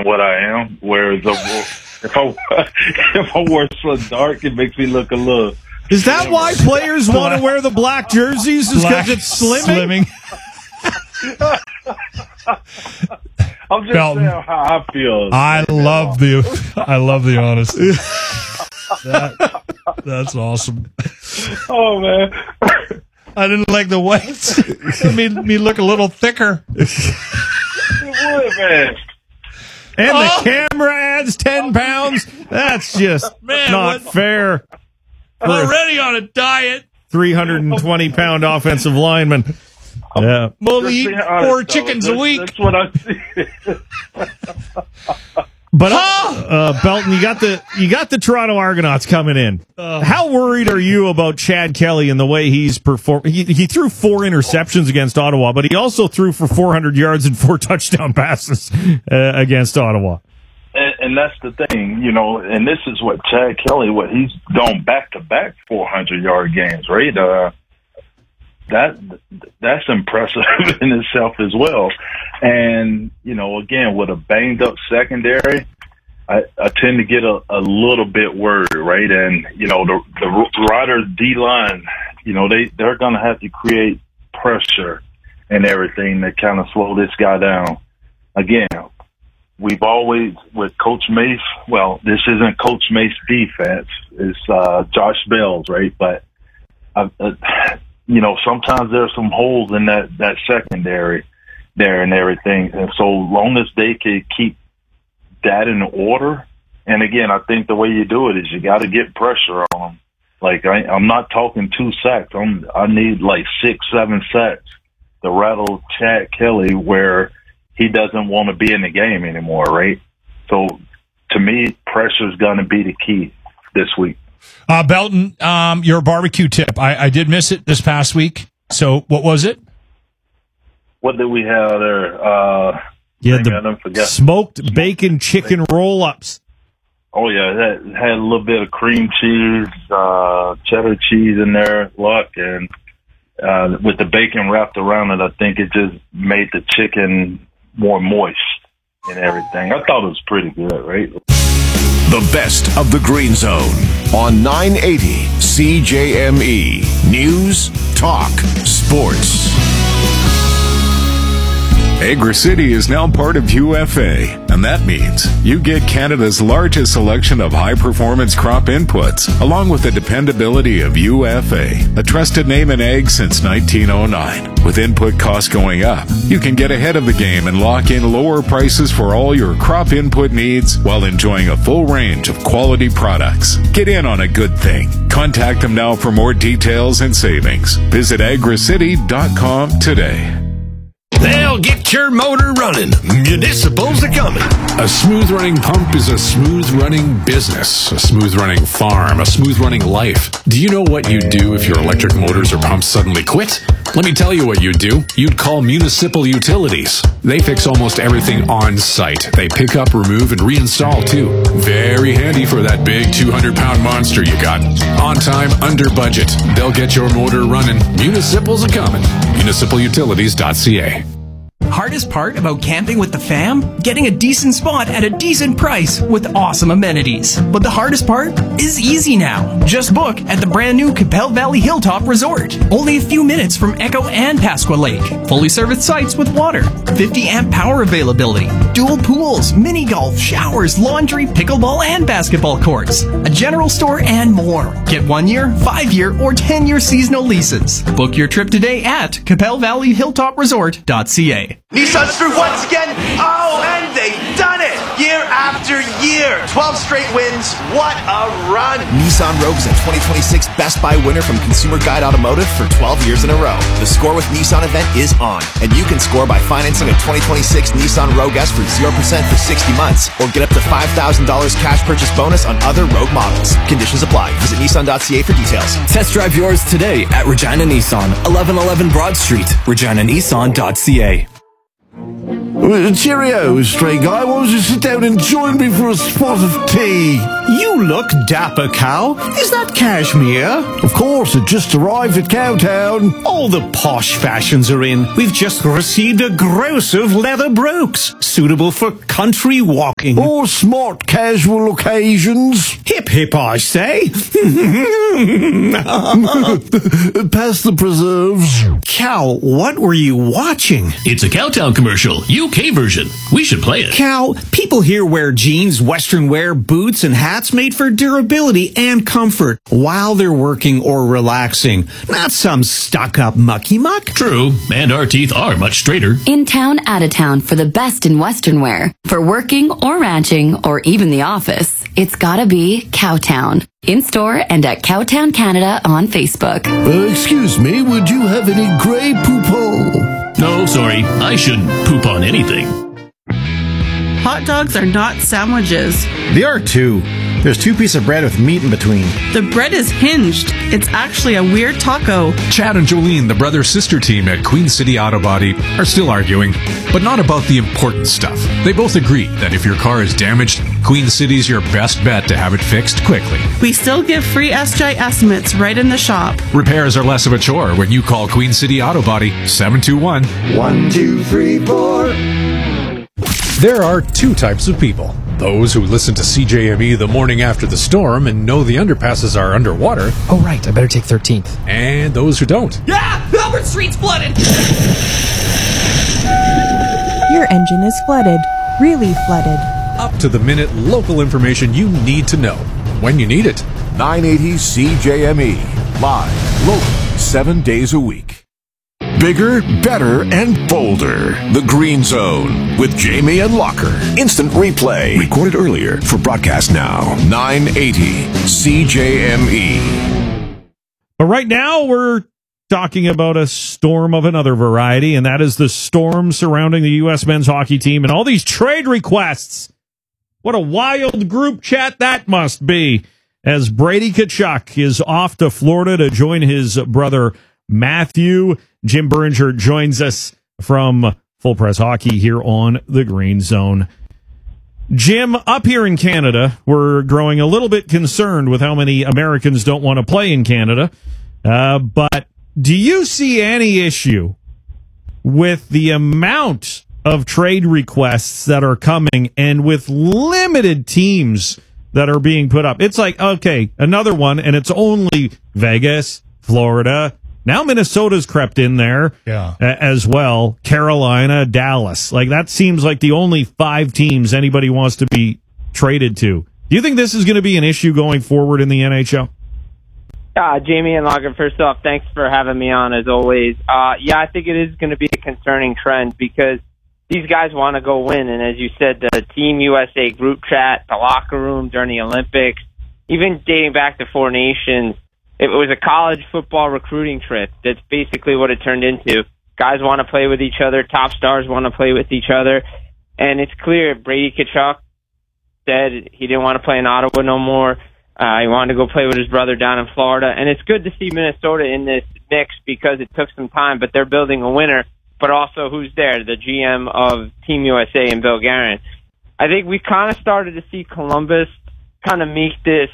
than what I am. Whereas if I wear so dark, it makes me look a little. Is that why players want to wear the black jerseys? Is because it's slimming? I'm just saying how I feel. I love the honesty. That's awesome. Oh man, I didn't like the whites. It made me look a little thicker. it would, man. And the camera adds 10 pounds. That's just not fair. I'm already on a diet. 320-pound offensive lineman. Yeah. I'm only eating 4 chickens a week. That's what I see. But Belton, you got the Toronto Argonauts coming in. How worried are you about Chad Kelly and the way he's performed? He threw 4 interceptions against Ottawa, but he also threw for 400 yards and 4 touchdown passes against Ottawa. And that's the thing, you know, and this is what Chad Kelly, he's gone back-to-back 400-yard games, right? That's impressive in itself as well. And, you know, again, with a banged-up secondary, I tend to get a little bit worried, right? And, you know, the Riders D-line, you know, they're going to have to create pressure and everything to kind of slow this guy down. Again, we've always, with Coach Mace, well, this isn't Coach Mace's defense. It's Josh Bell's, right? But, you know, sometimes there's some holes in that secondary there and everything. And so long as they can keep that in order, and again, I think the way you do it is you got to get pressure on them. Like, I'm not talking 2 sacks. I need like 6-7 sacks to rattle Chad Kelly where he doesn't want to be in the game anymore, right? So, to me, pressure is going to be the key this week. Belton, your barbecue tip. I did miss it this past week. So, what was it? What did we have there? The smoked bacon chicken roll-ups. Oh, yeah. That had a little bit of cream cheese, cheddar cheese in there, and with the bacon wrapped around it, I think it just made the chicken more moist and everything. I thought it was pretty good, right? The best of the Green Zone on 980 CJME. News, talk, sports. Agri-City is now part of UFA, and that means you get Canada's largest selection of high-performance crop inputs, along with the dependability of UFA, a trusted name in ag since 1909. With input costs going up, you can get ahead of the game and lock in lower prices for all your crop input needs while enjoying a full range of quality products. Get in on a good thing. Contact them now for more details and savings. Visit agricity.com today. They'll get your motor running. Municipals are coming. A smooth-running pump is a smooth-running business, a smooth-running farm, a smooth-running life. Do you know what you'd do if your electric motors or pumps suddenly quit? Let me tell you what you'd do. You'd call Municipal Utilities. They fix almost everything on site. They pick up, remove, and reinstall, too. Very handy for that big 200-pound monster you got. On time, under budget. They'll get your motor running. Municipals are coming. MunicipalUtilities.ca. Hardest part about camping with the fam? Getting a decent spot at a decent price with awesome amenities. But the hardest part is easy now. Just book at the brand new Capel Valley Hilltop Resort. Only a few minutes from Echo and Pasqua Lake. Fully serviced sites with water. 50 amp power availability. Dual pools, mini golf, showers, laundry, pickleball, and basketball courts. A general store and more. Get 1 year, 5 year, or 10-year seasonal leases. Book your trip today at CapelValleyHilltopResort.ca. Nissan's through once again. Oh, and they've done it! Year after year. 12 straight wins. What a run. Nissan Rogue is a 2026 Best Buy winner from Consumer Guide Automotive for 12 years in a row. The Score with Nissan event is on, and you can score by financing a 2026 Nissan Rogue S for 0% for 60 months, or get up to $5,000 cash purchase bonus on other Rogue models. Conditions apply. Visit Nissan.ca for details. Test drive yours today at Regina Nissan, 1111 Broad Street, reginanissan.ca. Cheerio, stray guy. Why don't you sit down and join me for a spot of tea? You look dapper, Cal. Is that cashmere? Of course, it just arrived at Cowtown. All the posh fashions are in. We've just received a gross of leather brooks, suitable for country walking. Or smart casual occasions. Hip hip, I say. Pass the preserves. Cal, what were you watching? It's a Cowtown commercial, UK version. We should play it. Cal, people here wear jeans, western wear, boots, and hats made for durability and comfort while they're working or relaxing. Not some stuck-up mucky-muck. True, and our teeth are much straighter. In town, out of town for the best in western wear. For working or ranching or even the office, it's gotta be Cowtown. In store and at Cowtown Canada on Facebook. Excuse me, would you have any Grey Poupon? No, sorry, I shouldn't poop on anything. Hot dogs are not sandwiches. They are too. There's 2 pieces of bread with meat in between. The bread is hinged. It's actually a weird taco. Chad and Jolene, the brother-sister team at Queen City Auto Body, are still arguing, but not about the important stuff. They both agree that if your car is damaged, Queen City's your best bet to have it fixed quickly. We still give free SJ estimates right in the shop. Repairs are less of a chore when you call Queen City Auto Body 721 1234. There are 2 types of people. Those who listen to CJME the morning after the storm and know the underpasses are underwater. Oh, right. I better take 13th. And those who don't. Yeah! Albert Street's flooded! Your engine is flooded. Really flooded. Up to the minute local information you need to know when you need it. 980 CJME. Live, local, 7 days a week. Bigger, better, and bolder. The Green Zone with Jamie and Locker. Instant replay. Recorded earlier for broadcast now. 980 CJME. But right now we're talking about a storm of another variety, and that is the storm surrounding the U.S. men's hockey team and all these trade requests. What a wild group chat that must be, as Brady Tkachuk is off to Florida to join his brother Matthew. Jim Beringer joins us from Full Press Hockey here on the Green Zone. Jim, up here in Canada, we're growing a little bit concerned with how many Americans don't want to play in Canada. But do you see any issue with the amount of trade requests that are coming and with limited teams that are being put up? It's like, okay, another one, and it's only Vegas, Florida. Now Minnesota's crept in there as well. Carolina, Dallas. Like, that seems like the only 5 teams anybody wants to be traded to. Do you think this is going to be an issue going forward in the NHL? Jamie and Logan, first off, thanks for having me on as always. Yeah, I think it is going to be a concerning trend because these guys want to go win. And as you said, the Team USA group chat, the locker room during the Olympics, even dating back to Four Nations, it was a college football recruiting trip. That's basically what it turned into. Guys want to play with each other. Top stars want to play with each other. And it's clear Brady Tkachuk said he didn't want to play in Ottawa no more. He wanted to go play with his brother down in Florida. And it's good to see Minnesota in this mix because it took some time, but they're building a winner. But also, who's there? The GM of Team USA and Bill Guerin. I think we kind of started to see Columbus kind of make this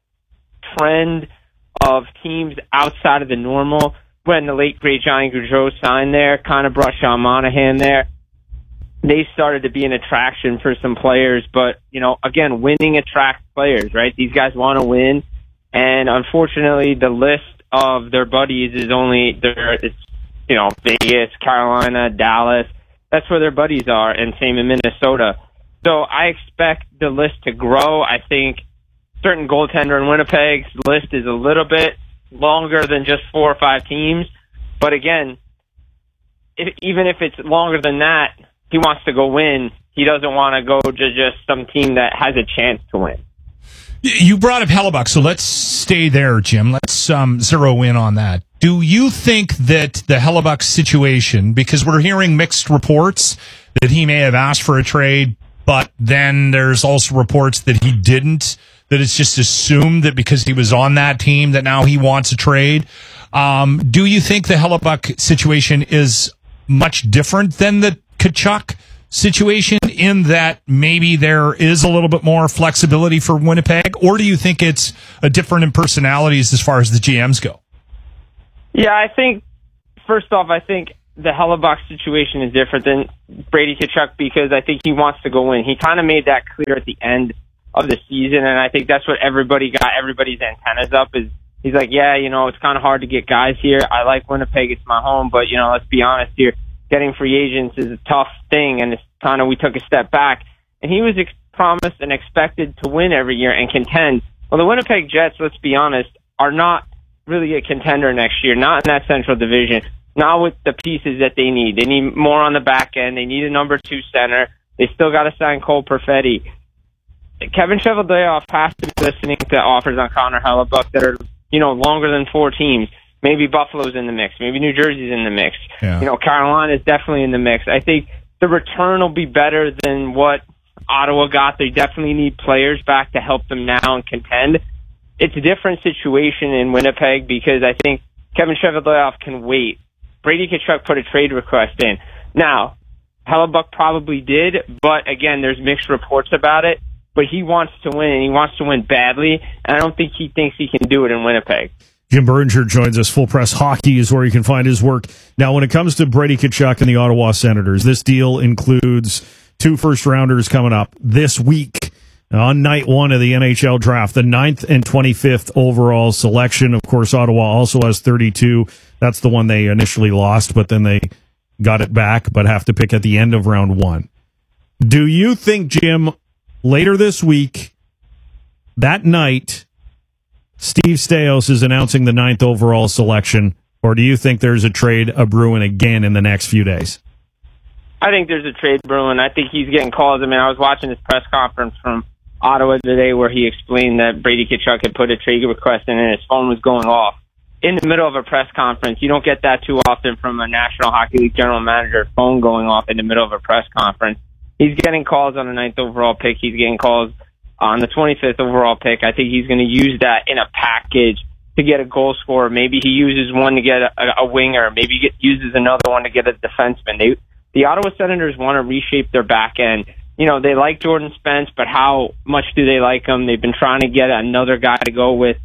trend of teams outside of the normal. When the late, great Johnny Gaudreau signed there, kind of brought Sean Monahan there. They started to be an attraction for some players, but, you know, again, winning attracts players, right? These guys want to win, and unfortunately, the list of their buddies is only, it's, you know, Vegas, Carolina, Dallas. That's where their buddies are, and same in Minnesota. So I expect the list to grow. I think certain goaltender in Winnipeg's list is a little bit longer than just 4 or 5 teams. But again, even if it's longer than that, he wants to go win. He doesn't want to go to just some team that has a chance to win. You brought up Hellebuyck, so let's stay there, Jim. Let's zero in on that. Do you think that the Hellebuyck situation, because we're hearing mixed reports that he may have asked for a trade, but then there's also reports that he didn't, that it's just assumed that because he was on that team that now he wants a trade. Do you think the Hellebuyck situation is much different than the Tkachuk situation in that maybe there is a little bit more flexibility for Winnipeg, or do you think it's a different in personalities as far as the GMs go? Yeah, I think, first off, I think the Hellebuck situation is different than Brady Tkachuk because I think he wants to go in. He kind of made that clear at the end of the season, and I think that's what everybody's antennas up is. He's like, yeah, it's kind of hard to get guys here. I like Winnipeg. It's my home, but, let's be honest here. Getting free agents is a tough thing, and it's kind of we took a step back. And he was promised and expected to win every year and contend. Well, the Winnipeg Jets, let's be honest, are not really a contender next year, not in that Central Division, not with the pieces that they need. They need more on the back end. They need a number 2 center. They still got to sign Cole Perfetti. Kevin Cheveldayoff has to be listening to offers on Connor Hellebuck that are, longer than 4 teams. Maybe Buffalo's in the mix. Maybe New Jersey's in the mix. Yeah. Carolina's definitely in the mix. I think the return will be better than what Ottawa got. They definitely need players back to help them now and contend. It's a different situation in Winnipeg because I think Kevin Cheveldayoff can wait. Brady Tkachuk put a trade request in. Now, Hellebuck probably did, but again, there's mixed reports about it. But he wants to win, and he wants to win badly, and I don't think he thinks he can do it in Winnipeg. Jim Berger joins us. Full Press Hockey is where you can find his work. Now, when it comes to Brady Tkachuk and the Ottawa Senators, this deal includes 2 first-rounders coming up this week on night 1 of the NHL draft, the 9th and 25th overall selection. Of course, Ottawa also has 32. That's the one they initially lost, but then they got it back, but have to pick at the end of round 1. Do you think, Jim, later this week, that night, Steve Staios is announcing the 9th overall selection, or do you think there's a trade brewing again in the next few days? I think there's a trade brewing. I think he's getting calls. I mean, I was watching his press conference from Ottawa today where he explained that Brady Tkachuk had put a trade request in and his phone was going off in the middle of a press conference. You don't get that too often from a National Hockey League general manager, phone going off in the middle of a press conference. He's getting calls on the 9th overall pick. He's getting calls on the 25th overall pick. I think he's going to use that in a package to get a goal scorer. Maybe he uses one to get a winger. Maybe he uses another one to get a defenseman. The Ottawa Senators want to reshape their back end. They like Jordan Spence, but how much do they like him? They've been trying to get another guy to go with,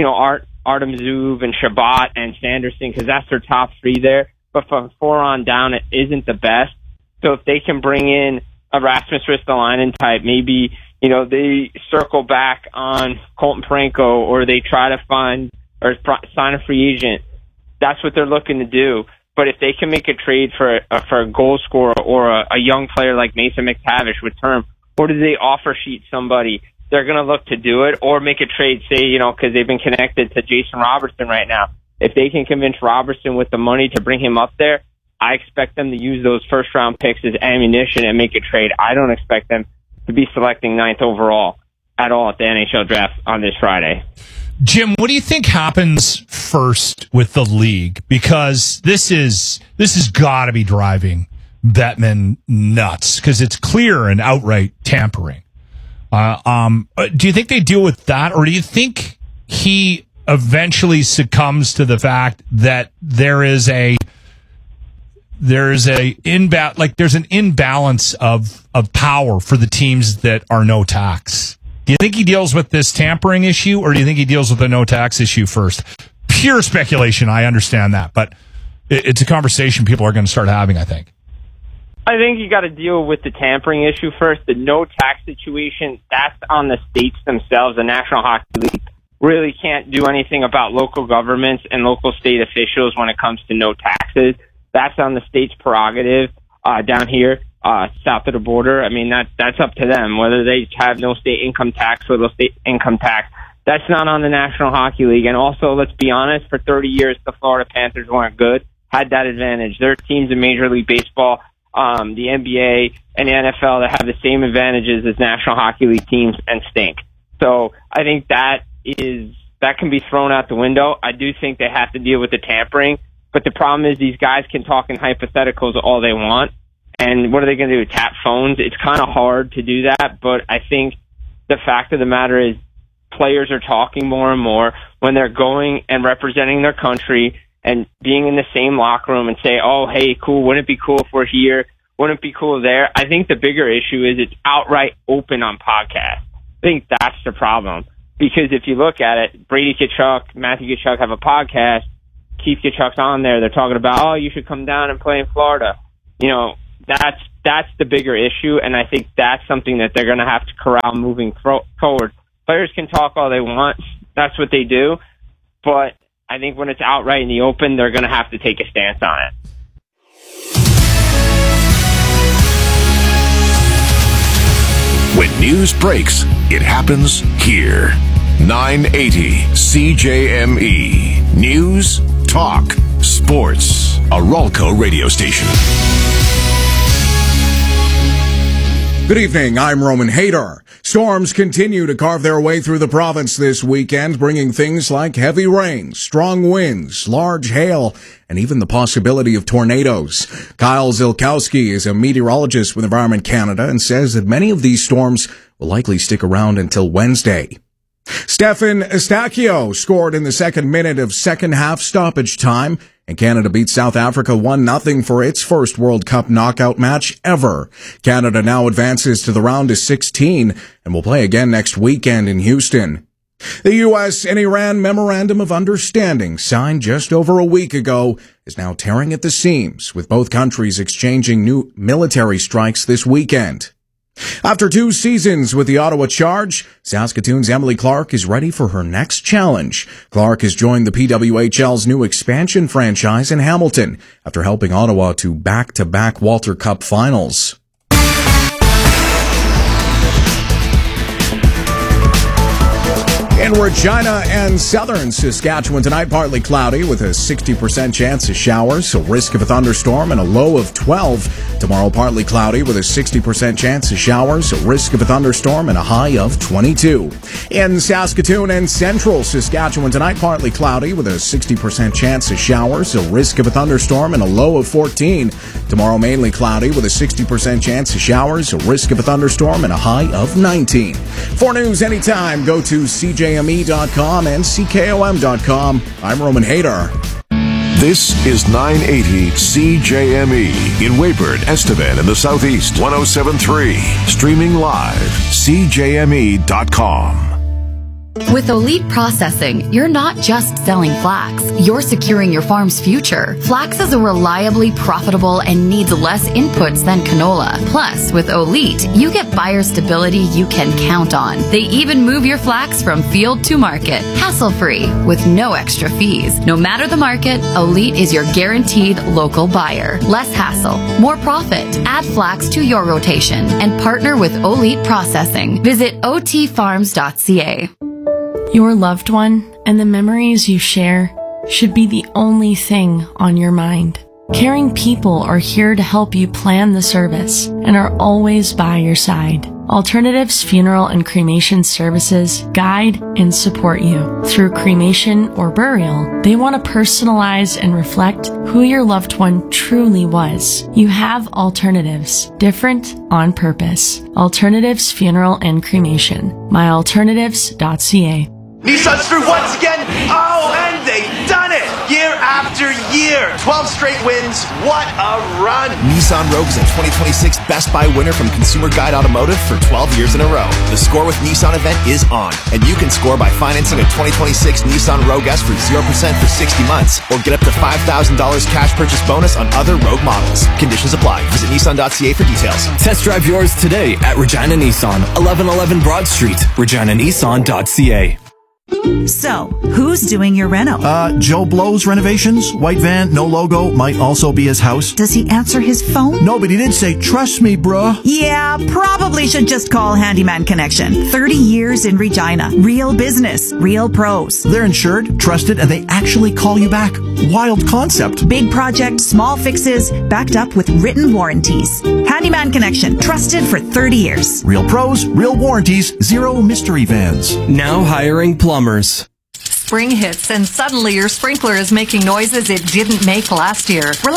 Artem Zub and Shabbat and Sanderson, because that's their top 3 there. But from 4 on down, it isn't the best. So if they can bring in a Rasmus Ristolainen type, maybe, they circle back on Colton Parayko, or they try to find or sign a free agent. That's what they're looking to do. But if they can make a trade for a goal scorer or a young player like Mason McTavish with term, or do they offer sheet somebody, they're going to look to do it, or make a trade, say, because they've been connected to Jason Robertson right now. If they can convince Robertson with the money to bring him up there, I expect them to use those first-round picks as ammunition and make a trade. I don't expect them to be selecting 9th overall at all at the NHL draft on this Friday. Jim, what do you think happens first with the league? Because this is got to be driving Bettman nuts because it's clear and outright tampering. Do you think they deal with that, or do you think he eventually succumbs to the fact that there's an imbalance of power for the teams that are no tax? Do you think he deals with this tampering issue, or do you think he deals with the no tax issue first? Pure speculation, I understand that, but it's a conversation people are going to start having, I think. I think you got to deal with the tampering issue first. The no tax situation, that's on the states themselves. The National Hockey League really can't do anything about local governments and local state officials when it comes to no taxes. That's on the state's prerogative down here. South of the border. I mean, that's up to them. Whether they have no state income tax or no state income tax, that's not on the National Hockey League. And also, let's be honest, for 30 years, the Florida Panthers weren't good, had that advantage. There are teams in Major League Baseball, the NBA, and the NFL that have the same advantages as National Hockey League teams and stink. So I think that can be thrown out the window. I do think they have to deal with the tampering, but the problem is these guys can talk in hypotheticals all they want. And what are they going to do, tap phones? It's kind of hard to do that, but I think the fact of the matter is players are talking more and more when they're going and representing their country and being in the same locker room and say, oh, hey, cool, wouldn't it be cool if we're here wouldn't be cool there. I think the bigger issue is it's outright open on podcasts. I think that's the problem. Because if you look at it, Brady Tkachuk, Matthew Tkachuk have a podcast. Keith Tkachuk's on there. They're talking about, oh, you should come down and play in Florida. You know, that's the bigger issue, and I think that's something that they're going to have to corral moving forward. Players can talk all they want. That's what they do. But I think when it's outright in the open, they're going to have to take a stance on it. When news breaks, it happens here. 980 CJME. News, talk, sports. A Ralco radio station. Good evening, I'm Roman Hader. Storms continue to carve their way through the province this weekend, bringing things like heavy rain, strong winds, large hail, and even the possibility of tornadoes. Kyle Zilkowski is a meteorologist with Environment Canada and says that many of these storms will likely stick around until Wednesday. Stefan Eustáquio scored in the second minute of second half stoppage time, and Canada beat South Africa 1-0 for its first World Cup knockout match ever. Canada now advances to the round of 16 and will play again next weekend in Houston. The U.S. and Iran Memorandum of Understanding, signed just over a week ago, is now tearing at the seams, with both countries exchanging new military strikes this weekend. After 2 seasons with the Ottawa Charge, Saskatoon's Emily Clark is ready for her next challenge. Clark has joined the PWHL's new expansion franchise in Hamilton after helping Ottawa to back-to-back Walter Cup finals. In Regina and southern Saskatchewan tonight, partly cloudy with a 60% chance of showers, a risk of a thunderstorm, and a low of 12. Tomorrow, partly cloudy with a 60% chance of showers, a risk of a thunderstorm, and a high of 22. In Saskatoon and central Saskatchewan tonight, partly cloudy with a 60% chance of showers, a risk of a thunderstorm, and a low of 14. Tomorrow, mainly cloudy with a 60% chance of showers, a risk of a thunderstorm, and a high of 19. For news anytime, go to CJME.com and CKOM.com. I'm Roman Hader. This is 980 CJME in Weyburn, Estevan in the Southeast. 107.3. Streaming live. CJME.com. With Elite Processing, you're not just selling flax, you're securing your farm's future. Flax is a reliably profitable and needs less inputs than canola. Plus, with Elite, you get buyer stability you can count on. They even move your flax from field to market, hassle-free, with no extra fees. No matter the market, Elite is your guaranteed local buyer. Less hassle, more profit. Add flax to your rotation and partner with Elite Processing. Visit otfarms.ca. Your loved one and the memories you share should be the only thing on your mind. Caring people are here to help you plan the service and are always by your side. Alternatives Funeral and Cremation Services guide and support you. Through cremation or burial, they want to personalize and reflect who your loved one truly was. You have alternatives, different on purpose. Alternatives Funeral and Cremation. myalternatives.ca. Nissan's through once again. Oh, and they've done it! Year after year. 12 straight wins. What a run. Nissan Rogue is a 2026 Best Buy winner from Consumer Guide Automotive for 12 years in a row. The Score with Nissan event is on, and you can score by financing a 2026 Nissan Rogue S for 0% for 60 months, or get up to $5,000 cash purchase bonus on other Rogue models. Conditions apply. Visit Nissan.ca for details. Test drive yours today at Regina Nissan, 1111 Broad Street, reginanissan.ca. So, who's doing your reno? Joe Blow's renovations. White van, no logo, might also be his house. Does he answer his phone? No, but he did say, trust me, bruh. Yeah, probably should just call Handyman Connection. 30 years in Regina. Real business, real pros. They're insured, trusted, and they actually call you back. Wild concept. Big project, small fixes, backed up with written warranties. Handyman Connection, trusted for 30 years. Real pros, real warranties, zero mystery vans. Now hiring plumbers. Spring hits and suddenly your sprinkler is making noises it didn't make last year. Relax.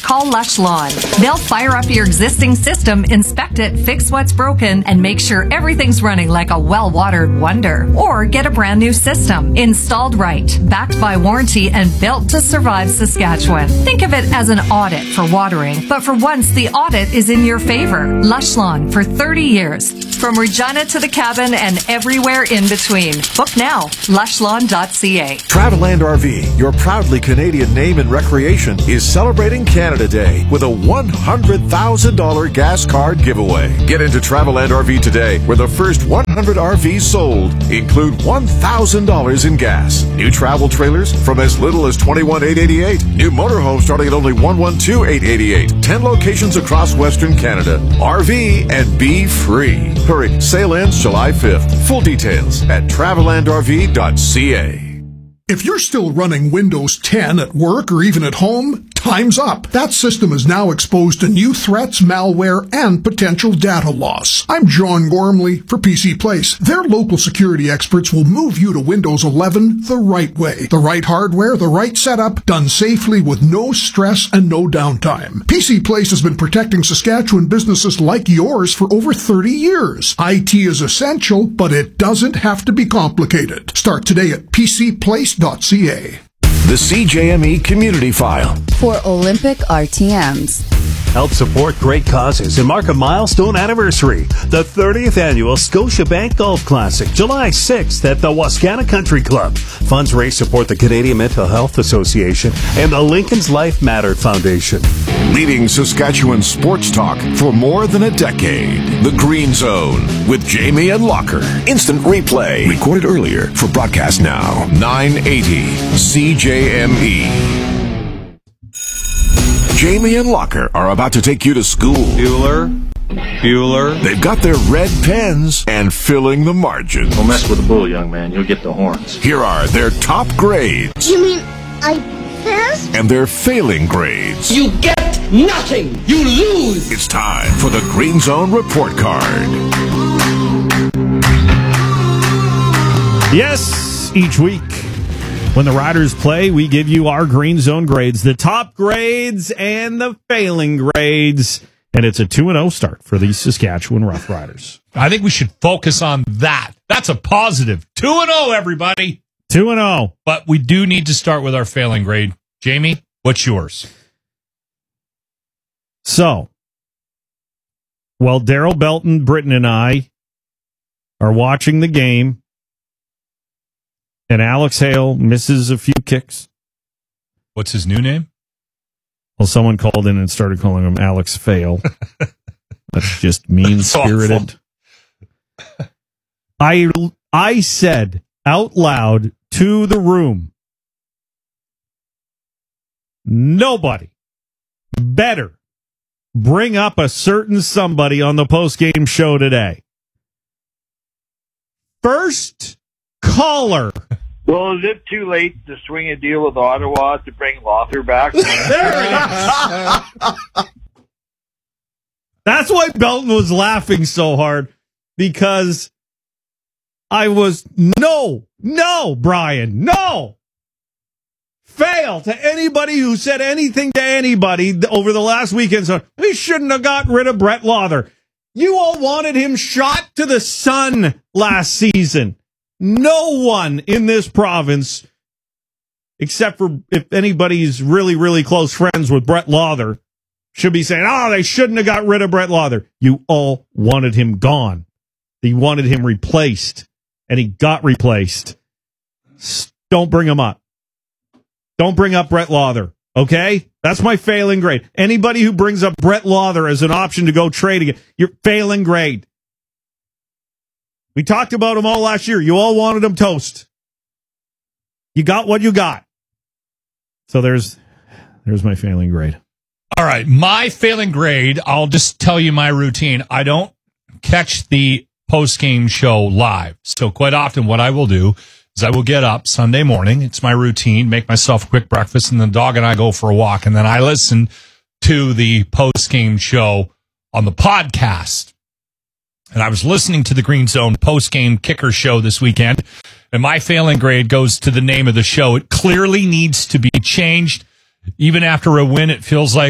call Lush Lawn. They'll fire up your existing system, inspect it, fix what's broken, and make sure everything's running like a well-watered wonder. Or get a brand new system, installed right, backed by warranty, and built to survive Saskatchewan. Think of it as an audit for watering, but for once the audit is in your favor. Lush Lawn for 30 years. From Regina to the cabin and everywhere in between. Book now. Lushlawn.ca. Travelland RV, your proudly Canadian name in recreation, is celebrating Canada Day with a $100,000 gas card giveaway. Get into Travelland RV today, where the first 100 RVs sold include $1,000 in gas. New travel trailers from as little as $21,888. New motorhomes starting at only $112,888. 10 locations across Western Canada. RV and be free. Hurry, sale ends July 5th. Full details at travelandrv.ca. If you're still running Windows 10 at work or even at home, time's up. That system is now exposed to new threats, malware, and potential data loss. I'm John Gormley for PC Place. Their local security experts will move you to Windows 11 the right way. The right hardware, the right setup, done safely with no stress and no downtime. PC Place has been protecting Saskatchewan businesses like yours for over 30 years. IT is essential, but it doesn't have to be complicated. Start today at PCPlace.ca. The CJME Community File. For Olympic RTMs. Help support great causes and mark a milestone anniversary. The 30th Annual Scotiabank Golf Classic, July 6th at the Wascana Country Club. Funds raised support the Canadian Mental Health Association and the Lincoln's Life Mattered Foundation. Leading Saskatchewan sports talk for more than a decade. The Green Zone with Jamie and Locker. Instant replay. Recorded earlier for broadcast now. 980 CJME. Jamie and Locker are about to take you to school. Bueller. They've got their red pens and filling the margins. Don't mess with the bull, young man. You'll get the horns. Here are their top grades. You mean I passed? And their failing grades. You get nothing. You lose. It's time for the Green Zone Report Card. Yes, each week when the Riders play, we give you our Green Zone grades, the top grades and the failing grades. And it's a 2-0 start for the Saskatchewan Roughriders. I think we should focus on that. That's a positive. 2-0, everybody. 2-0. But we do need to start with our failing grade. Jamie, what's yours? So, while Daryl Belton, Britton, and I are watching the game, and Alex Hale misses a few kicks. What's his new name? Well, someone called in and started calling him Alex Fail. That's just mean-spirited. I said out loud to the room, nobody better bring up a certain somebody on the post-game show today. First caller. Well, is it too late to swing a deal with Ottawa to bring Lothar back? That's why Belton was laughing so hard, because I was, no, Brian, no. Fail to anybody who said anything to anybody over the last weekend. So we shouldn't have gotten rid of Brett Lothar. You all wanted him shot to the sun last season. No one in this province, except for if anybody's really, really close friends with Brett Lothar, should be saying, they shouldn't have got rid of Brett Lothar. You all wanted him gone. You wanted him replaced, and he got replaced. Don't bring him up. Don't bring up Brett Lothar, okay? That's my failing grade. Anybody who brings up Brett Lothar as an option to go trade again, you're failing grade. We talked about him all last year. You all wanted him toast. You got what you got. So there's my failing grade. All right, my failing grade, I'll just tell you my routine. I don't catch the post-game show live. So quite often what I will do is I will get up Sunday morning. It's my routine, make myself a quick breakfast, and the dog and I go for a walk. And then I listen to the post-game show on the podcast. And I was listening to the Green Zone post-game kicker show this weekend, and my failing grade goes to the name of the show. It clearly needs to be changed. Even after a win, it feels like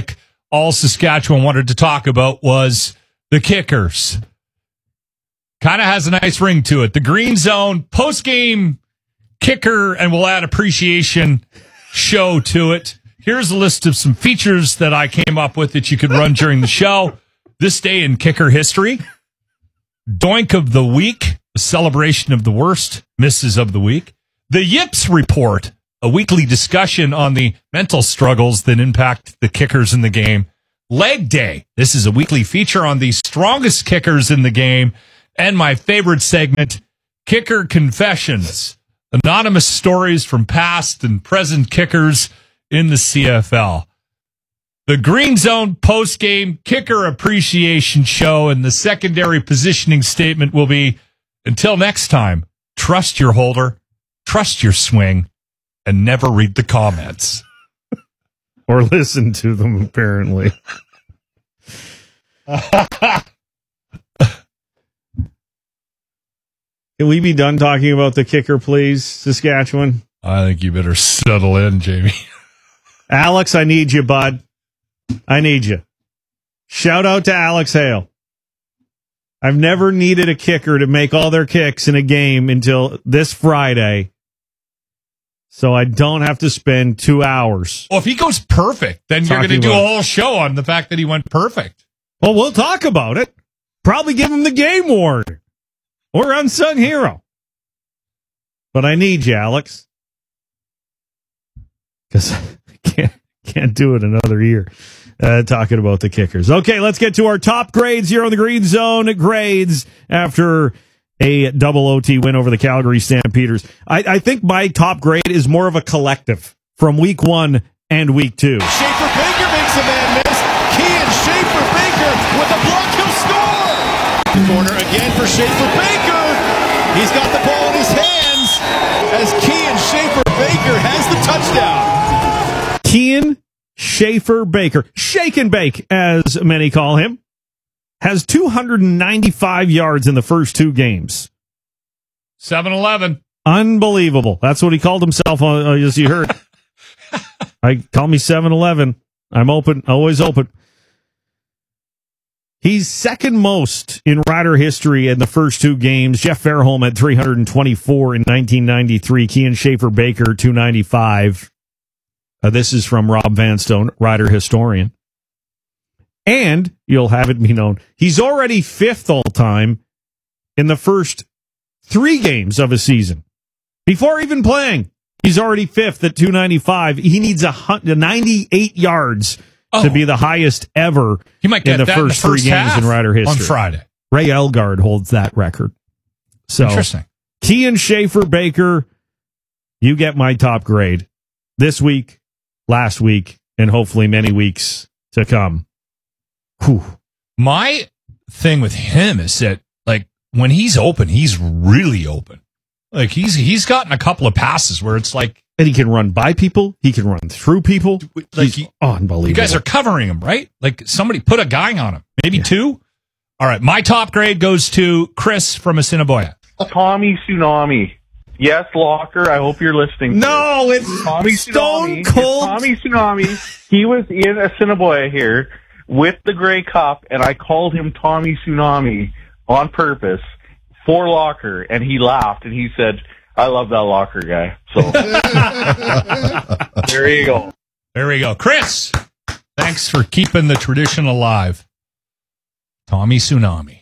all Saskatchewan wanted to talk about was the kickers. Kind of has a nice ring to it. The Green Zone post-game kicker, and we'll add appreciation show to it. Here's a list of some features that I came up with that you could run during the show. This day in kicker history. Doink of the week, a celebration of the worst misses of the week. The Yips Report, a weekly discussion on the mental struggles that impact the kickers in the game. Leg Day, this is a weekly feature on the strongest kickers in the game. And my favorite segment, Kicker Confessions, anonymous stories from past and present kickers in the CFL. The Green Zone post-game kicker appreciation show, and the secondary positioning statement will be, until next time, trust your holder, trust your swing, and never read the comments. Or listen to them, apparently. Can we be done talking about the kicker, please, Saskatchewan? I think you better settle in, Jamie. Alex, I need you, bud. I need you. Shout out to Alex Hale. I've never needed a kicker to make all their kicks in a game until this Friday, so I don't have to spend 2 hours. Well, if he goes perfect, then you're going to do a whole show on the fact that he went perfect. Well, we'll talk about it. Probably give him the game award or unsung hero. But I need you, Alex, because I can't do it another year. Talking about the kickers. Okay, let's get to our top grades here on the Green Zone. Grades after a double OT win over the Calgary Stampeders. I think my top grade is more of a collective from week 1 and week 2. Schaefer Baker makes a man miss. Kean Schaefer Baker with a block. He'll score. Corner again for Schaefer Baker. He's got the ball in his hands as Kean Schaefer Baker has the touchdown. Kean Schaefer Baker, Shake and Bake, as many call him, has 295 yards in the first 2 games. 7-11. Unbelievable. That's what he called himself, as you heard. Call me 7-11. I'm open, always open. He's second most in Rider history in the first 2 games. Jeff Fairholm had 324 in 1993. Kean Schaefer Baker, 295. This is from Rob Vanstone, Rider historian. And, you'll have it be known, he's already 5th all-time in the first 3 games of a season. Before even playing, he's already 5th at 295. He needs 98 yards to be the highest ever he might get in the first 3 games in Rider history. On Friday. Ray Elgard holds that record. So, interesting. Kean Schaefer Baker, you get my top grade this week, last week, and hopefully many weeks to come. Whew. My thing with him is that, like, when he's open, he's really open. Like, he's gotten a couple of passes where it's like... And he can run by people. He can run through people. Like, he's unbelievable. You guys are covering him, right? Like, somebody put a guy on him. Maybe 2? All right, my top grade goes to Chris from Assiniboia. Tommy Tsunami. Yes, Locker, I hope you're listening. No, it's Tommy Stone Tsunami. Cold. It's Tommy Tsunami. He was in Assiniboia here with the Grey Cup, and I called him Tommy Tsunami on purpose for Locker, and he laughed, and he said, I love that Locker guy. So, there you go. There we go. Chris, thanks for keeping the tradition alive. Tommy Tsunami.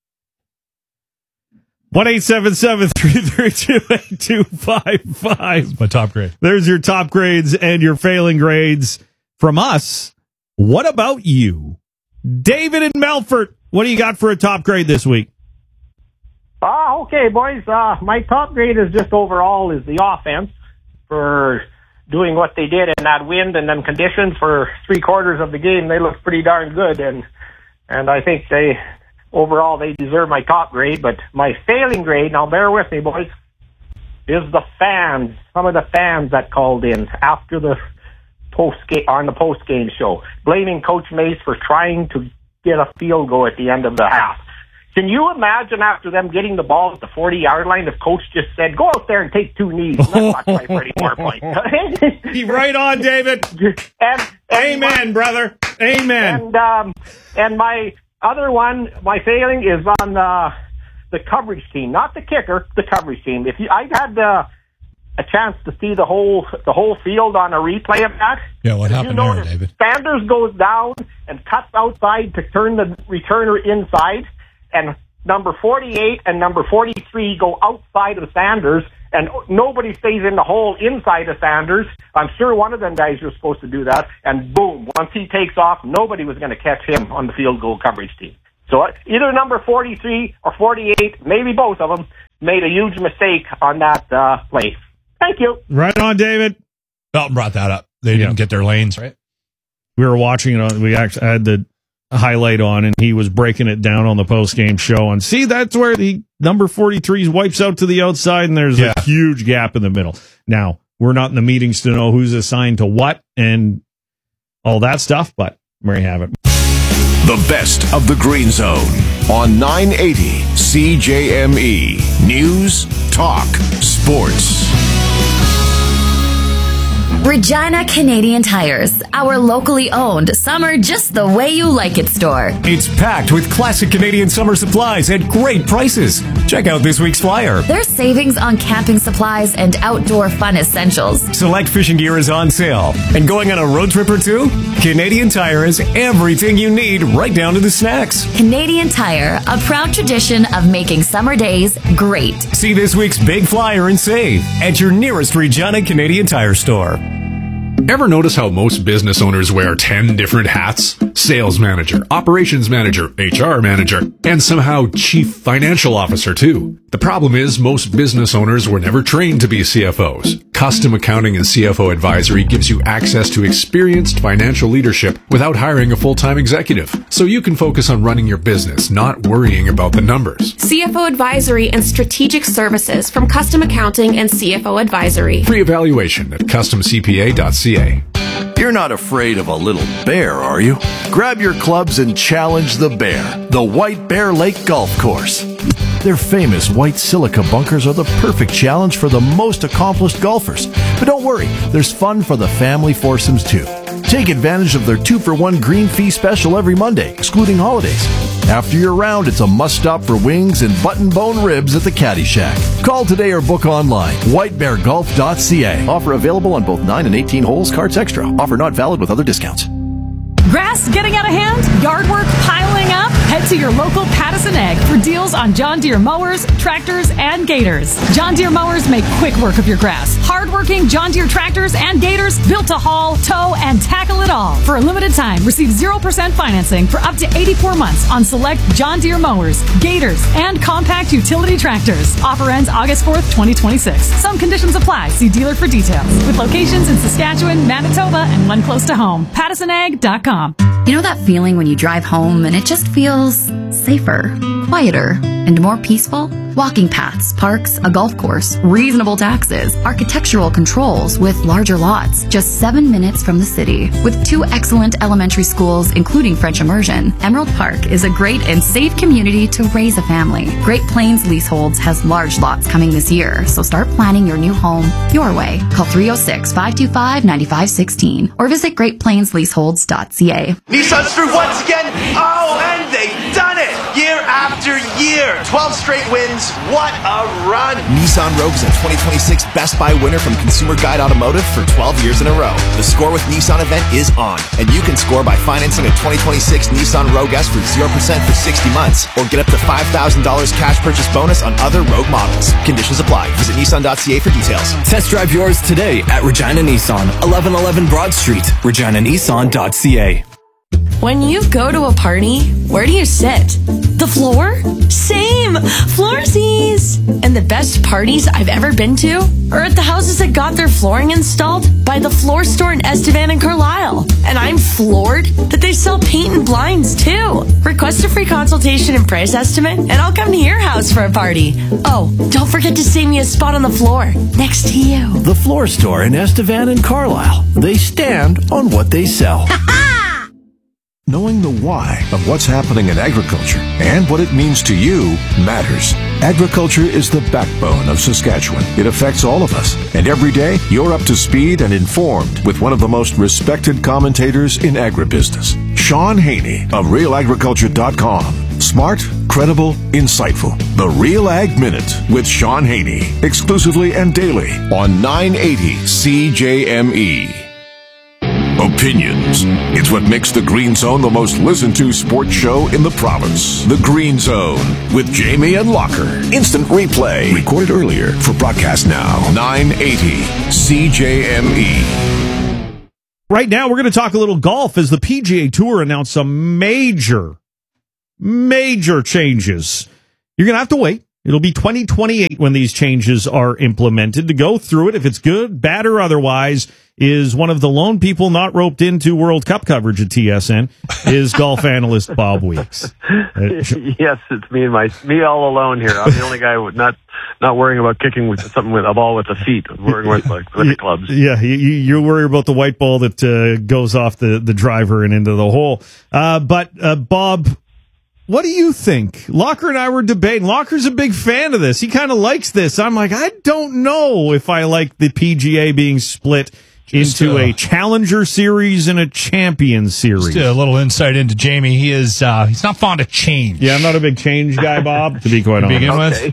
1-877-332-8255. My top grade. There's your top grades and your failing grades from us. What about you? David in Melfort, what do you got for a top grade this week? Okay, boys. My top grade is just overall is the offense for doing what they did in that wind and them conditions for 3/4 of the game. They looked pretty darn good, and I think overall they deserve my top grade. But my failing grade, now bear with me, boys, is the fans. Some of the fans that called in after the post-game show, blaming Coach Mace for trying to get a field goal at the end of the half. Can you imagine after them getting the ball at the 40-yard line, if coach just said, go out there and take 2 knees and then watch my Freddie Moore play? Right on, David. Amen, brother. Amen. And my other one, my failing is on the coverage team, not the kicker, the coverage team. I had a chance to see the whole field on a replay of that. Yeah, what happened there, David? Sanders goes down and cuts outside to turn the returner inside, and number 48 and number 43 go outside of Sanders, and nobody stays in the hole inside of Sanders. I'm sure one of them guys was supposed to do that, and boom, once he takes off, nobody was going to catch him on the field goal coverage team. So either number 43 or 48, maybe both of them, made a huge mistake on that play. Thank you. Right on, David. Belton brought that up. They didn't get their lanes, right? We were watching it. We actually had the highlight on, and he was breaking it down on the post-game show. And see, that's where the number 43 wipes out to the outside, and there's a huge gap in the middle. Now, we're not in the meetings to know who's assigned to what and all that stuff, but there you have it. The best of the Green Zone on 980 CJME. News, talk, sports. Regina Canadian Tires, our locally owned summer just the way you like it store. It's packed with classic Canadian summer supplies at great prices. Check out this week's flyer. There's savings on camping supplies and outdoor fun essentials. Select fishing gear is on sale. And going on a road trip or two? Canadian Tire has everything you need, right down to the snacks. Canadian Tire, a proud tradition of making summer days great. See this week's big flyer and save at your nearest Regina Canadian Tire store. Ever notice how most business owners wear 10 different hats? Sales manager, operations manager, HR manager, and somehow chief financial officer too. The problem is most business owners were never trained to be CFOs. Custom Accounting and CFO Advisory gives you access to experienced financial leadership without hiring a full-time executive. So you can focus on running your business, not worrying about the numbers. CFO Advisory and Strategic Services from Custom Accounting and CFO Advisory. Free evaluation at customcpa.ca. You're not afraid of a little bear, are you? Grab your clubs and challenge the bear, the White Bear Lake Golf Course. Their famous white silica bunkers are the perfect challenge for the most accomplished golfers. But don't worry, there's fun for the family foursomes too. Take advantage of their 2-for-1 green fee special every Monday, excluding holidays. After your round, it's a must-stop for wings and button-bone ribs at the Caddy Shack. Call today or book online. whitebeargolf.ca. Offer available on both 9 and 18 holes, carts extra. Offer not valid with other discounts. Grass getting out of hand? Yard work piling up? Head to your local Pattison Ag for deals on John Deere mowers, tractors, and gators. John Deere mowers make quick work of your grass. Hard-working John Deere tractors and gators built to haul, tow, and tackle it all. For a limited time, receive 0% financing for up to 84 months on select John Deere mowers, gators, and compact utility tractors. Offer ends August 4th, 2026. Some conditions apply. See dealer for details. With locations in Saskatchewan, Manitoba, and one close to home. PattisonAg.com. You know that feeling when you drive home and it just feels safer, quieter, and more peaceful? Walking paths, parks, a golf course, reasonable taxes, architectural controls with larger lots, just 7 minutes from the city. With 2 excellent elementary schools, including French immersion, Emerald Park is a great and safe community to raise a family. Great Plains Leaseholds has large lots coming this year, so start planning your new home your way. Call 306-525-9516 or visit greatplainsleaseholds.ca. Nissan's through once again. Oh, and they've done it! Year after year. 12 straight wins. What a run. Nissan Rogue is a 2026 Best Buy winner from Consumer Guide Automotive for 12 years in a row. The Score with Nissan event is on, and you can score by financing a 2026 Nissan Rogue S for 0% for 60 months, or get up to $5,000 cash purchase bonus on other Rogue models. Conditions apply. Visit Nissan.ca for details. Test drive yours today at Regina Nissan, 1111 Broad Street, reginanissan.ca. When you go to a party, where do you sit? The floor? Same! Floorsies! And the best parties I've ever been to are at the houses that got their flooring installed by the Floor Store in Estevan and Carlisle. And I'm floored that they sell paint and blinds too. Request a free consultation and price estimate, and I'll come to your house for a party. Oh, don't forget to save me a spot on the floor next to you. The Floor Store in Estevan and Carlisle. They stand on what they sell. Knowing the why of what's happening in agriculture and what it means to you matters. Agriculture is the backbone of Saskatchewan. It affects all of us. And every day, you're up to speed and informed with one of the most respected commentators in agribusiness, Sean Haney of RealAgriculture.com. Smart, credible, insightful. The Real Ag Minute with Sean Haney. Exclusively and daily on 980 CJME. Opinions. It's what makes The Green Zone the most listened to sports show in the province. The Green Zone with Jamie and Locker. Instant replay. Recorded earlier for broadcast now. 980 CJME. Right now, we're going to talk a little golf as the PGA Tour announced some major changes. You're going to have to wait. It'll be 2028 when these changes are implemented. To go through it, if it's good, bad, or otherwise, is one of the lone people not roped into World Cup coverage at TSN, is golf analyst Bob Weeks. Yes, it's me all alone here. I'm the only guy not worrying about kicking with a ball with the feet. I'm worrying with the clubs. Yeah, you worry about the white ball that goes off the driver and into the hole. But Bob, what do you think? Locker and I were debating. Locker's a big fan of this. He kind of likes this. I'm like, I don't know if I like the PGA being split into a Challenger Series and a Champions Series. Just a little insight into Jamie. He's not fond of change. Yeah, I'm not a big change guy, Bob, to be quite honest. Begin with.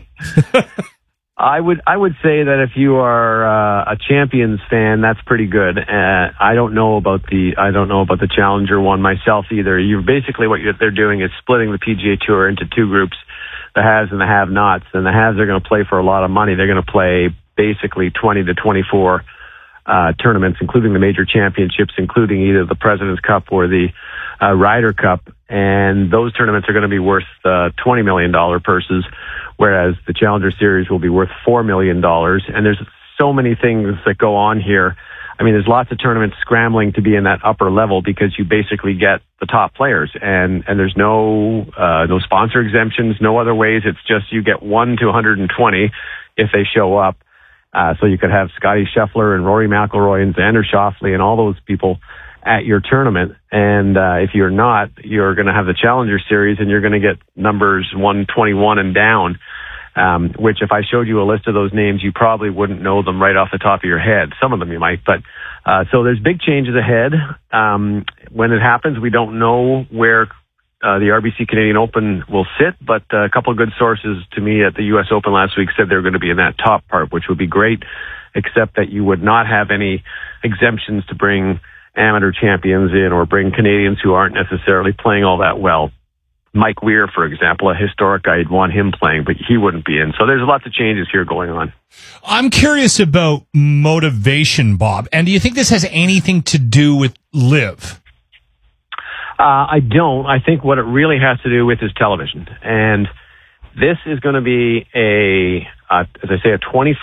I would say that if you are a Champions fan, that's pretty good. I don't know about the Challenger one myself either. Basically what they're doing is splitting the PGA Tour into two groups, the haves and the have-nots. And the haves are going to play for a lot of money. They're going to play basically 20 to 24 tournaments, including the major championships, including either the President's Cup or the Ryder Cup. And those tournaments are going to be worth $20 million purses, whereas the Challenger Series will be worth $4 million. And there's so many things that go on here. I mean, there's lots of tournaments scrambling to be in that upper level because you basically get the top players, and there's no sponsor exemptions, no other ways. It's just you get 1 to 120 if they show up. So you could have Scotty Scheffler and Rory McIlroy and Xander Schauffele and all those people at your tournament. And if you're not, you're going to have the Challenger Series, and you're going to get numbers 121 and down, which if I showed you a list of those names, you probably wouldn't know them right off the top of your head. Some of them you might, but so there's big changes ahead. When it happens, we don't know where the RBC Canadian Open will sit, but a couple of good sources to me at the U.S. Open last week said they're going to be in that top part, which would be great, except that you would not have any exemptions to bring amateur champions in or bring Canadians who aren't necessarily playing all that well. Mike Weir, for example, a historic guy, you'd want him playing, but he wouldn't be in. So there's lots of changes here going on. I'm curious about motivation, Bob. And do you think this has anything to do with LIV? I don't. I think what it really has to do with is television. And this is going to be as I say, a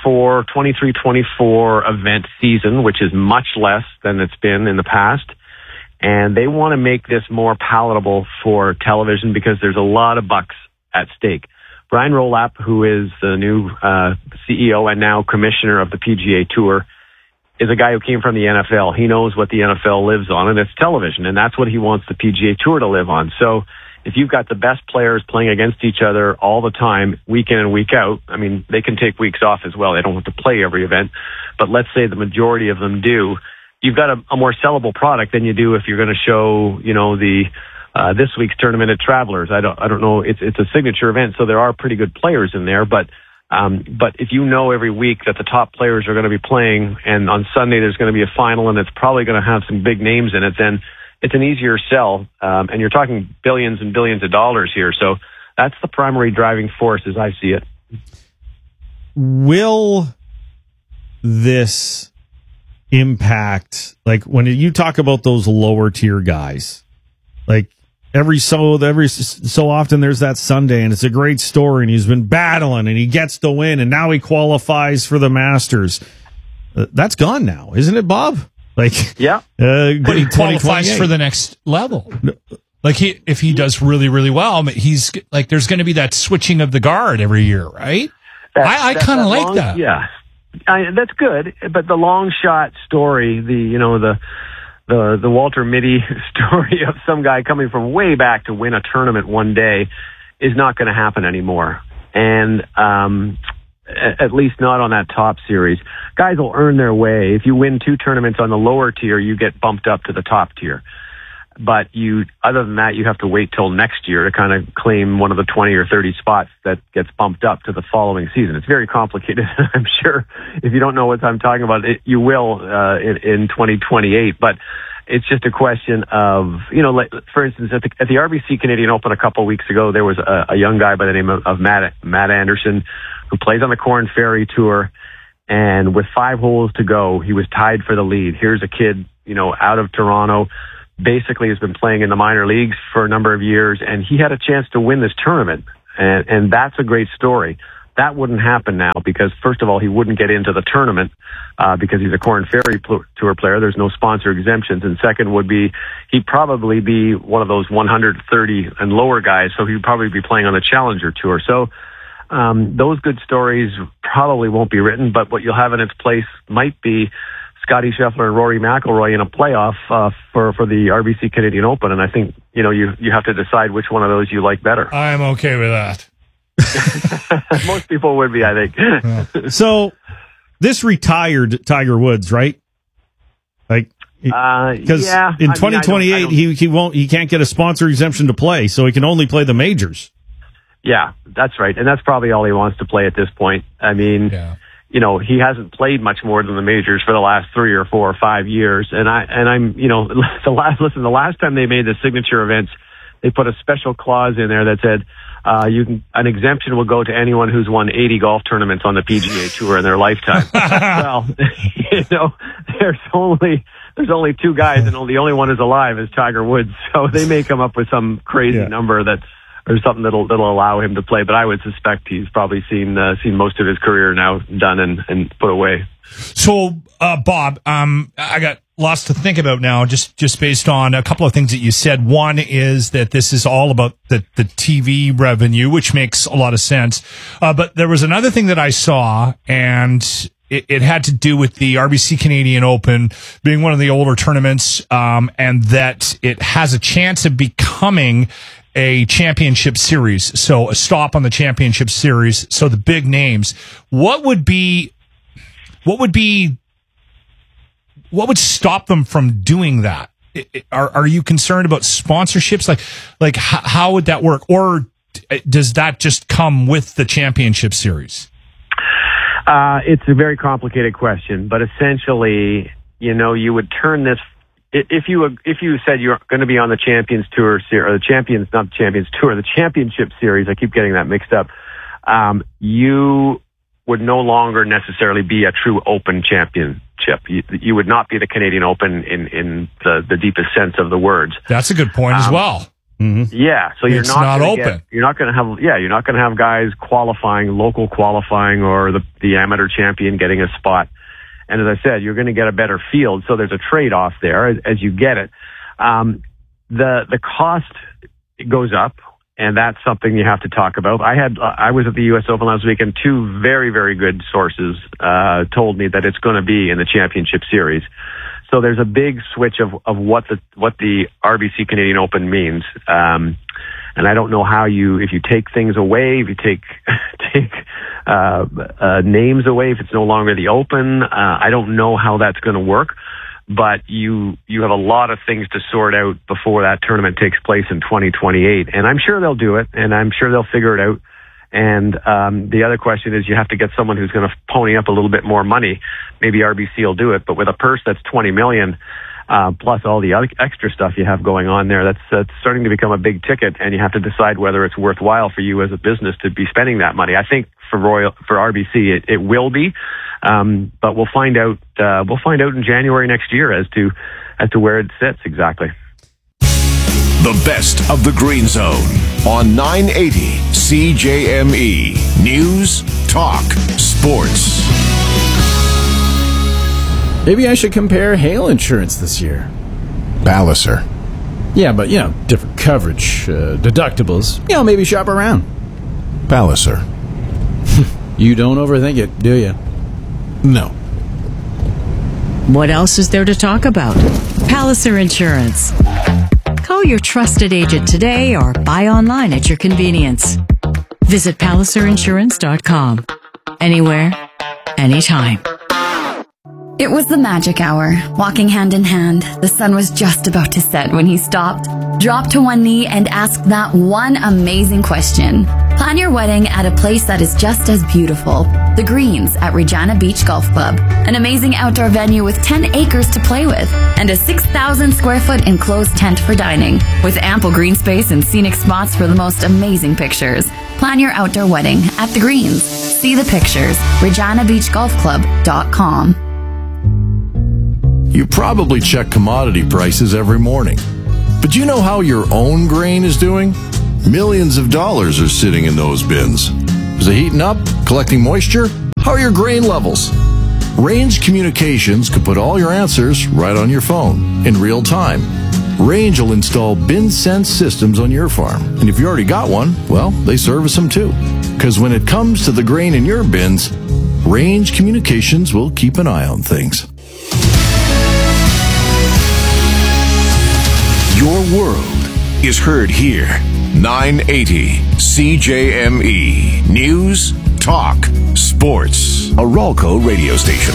23-24 event season, which is much less than it's been in the past. And they want to make this more palatable for television because there's a lot of bucks at stake. Brian Rolapp, who is the new CEO and now commissioner of the PGA Tour, is a guy who came from the NFL. He knows what the NFL lives on, and it's television, and that's what he wants the PGA Tour to live on. So if you've got the best players playing against each other all the time, week in and week out, I mean, they can take weeks off as well. They don't have to play every event, but let's say the majority of them do. You've got a more sellable product than you do if you're going to show, the this week's tournament at Travelers. I don't know. It's a signature event, so there are pretty good players in there, but if you know every week that the top players are going to be playing, and on Sunday there's going to be a final, and it's probably going to have some big names in it, then it's an easier sell. And you're talking billions and billions of dollars here. So that's the primary driving force as I see it. Will this impact, like when you talk about those lower tier guys, like every so often there's that Sunday and it's a great story and he's been battling and he gets the win and now he qualifies for the Masters. That's gone now, isn't it, Bob? Like, yeah, but he qualifies for the next level. Like if he does really, really well, he's like, there's going to be that switching of the guard every year, right? I kind of like that. Yeah. That's good, but the long shot story, the the Walter Mitty story of some guy coming from way back to win a tournament one day is not going to happen anymore. And at least not on that top series. Guys will earn their way. If you win 2 tournaments on the lower tier, you get bumped up to the top tier. But other than that, you have to wait till next year to kind of claim one of the 20 or 30 spots that gets bumped up to the following season. It's very complicated. I'm sure if you don't know what I'm talking about, you will in 2028. But it's just a question of, like, for instance, at the RBC Canadian Open a couple of weeks ago, there was a young guy by the name of Matt Anderson who plays on the Corn Ferry Tour. And with 5 holes to go, he was tied for the lead. Here's a kid, out of Toronto, basically has been playing in the minor leagues for a number of years, and he had a chance to win this tournament. And that's a great story. That wouldn't happen now because, first of all, he wouldn't get into the tournament because he's a Corn Ferry Tour player. There's no sponsor exemptions. And second would be he'd probably be one of those 130 and lower guys, so he'd probably be playing on the Challenger Tour. So those good stories probably won't be written, but what you'll have in its place might be Scottie Scheffler and Rory McIlroy in a playoff for the RBC Canadian Open. And I think, you have to decide which one of those you like better. I'm okay with that. Most people would be, I think. Yeah. So this retired Tiger Woods, right? Like, because in 2028 he can't get a sponsor exemption to play, so he can only play the majors. Yeah, that's right, and that's probably all he wants to play at this point. I mean, he hasn't played much more than the majors for the last 3 or 4 or 5 years, and I'm the last time they made the signature events, they put a special clause in there that said an exemption will go to anyone who's won 80 golf tournaments on the PGA Tour in their lifetime. Well, there's only 2 guys, and the only one who's alive is Tiger Woods. So they may come up with some crazy number or something that'll allow him to play. But I would suspect he's probably seen most of his career now done and put away. So, Bob, I got lots to think about now, just based on a couple of things that you said. One is that this is all about the TV revenue, which makes a lot of sense. But there was another thing that I saw, and it had to do with the RBC Canadian Open being one of the older tournaments, and that it has a chance of becoming a championship series. So a stop on the championship series. So the big names. What would stop them from doing that? Are you concerned about sponsorships? Like how would that work? Or does that just come with the championship series? It's a very complicated question, but essentially, you would turn this. If you said you're going to be on the Champions Tour or the Championship Series, I keep getting that mixed up. You would no longer necessarily be a true Open championship. You would not be the Canadian Open in the deepest sense of the words. That's a good point as well. Mm-hmm. Yeah, so you're not open. You're not going to have guys qualifying, local qualifying, or the amateur champion getting a spot. And as I said, you're going to get a better field, so there's a trade-off there as you get it. The cost goes up, and that's something you have to talk about. I was at the U.S. Open last week, and 2 very, very good sources told me that it's going to be in the Championship Series. So there's a big switch of what the RBC Canadian Open means. And I don't know how if you take things away, if you take names away, if it's no longer the Open, I don't know how that's going to work. But you have a lot of things to sort out before that tournament takes place in 2028. And I'm sure they'll do it, and I'm sure they'll figure it out. And the other question is you have to get someone who's going to pony up a little bit more money. Maybe RBC will do it, but with a purse that's $20 million, plus all the other extra stuff you have going on there, that's starting to become a big ticket, and you have to decide whether it's worthwhile for you as a business to be spending that money. I think for RBC it will be, but we'll find out. We'll find out in January next year as to where it sits exactly. The best of the Green Zone on 980 CJME News Talk Sports. Maybe I should compare hail insurance this year. Palliser. Yeah, but, different coverage, deductibles. Maybe shop around. Palliser. You don't overthink it, do you? No. What else is there to talk about? Palliser Insurance. Call your trusted agent today or buy online at your convenience. Visit PalliserInsurance.com. Anywhere, anytime. It was the magic hour. Walking hand in hand, the sun was just about to set when he stopped, dropped to one knee, and asked that one amazing question. Plan your wedding at a place that is just as beautiful. The Greens at Regina Beach Golf Club. An amazing outdoor venue with 10 acres to play with, and a 6,000 square foot enclosed tent for dining, with ample green space and scenic spots for the most amazing pictures. Plan your outdoor wedding at The Greens. See the pictures. ReginaBeachGolfClub.com. You probably check commodity prices every morning. But do you know how your own grain is doing? Millions of dollars are sitting in those bins. Is it heating up? Collecting moisture? How are your grain levels? Range Communications could put all your answers right on your phone in real time. Range will install BinSense systems on your farm. And if you already got one, well, they service them too. Because when it comes to the grain in your bins, Range Communications will keep an eye on things. Your world is heard here. 980 CJME. News, talk, sports. A Ralco radio station.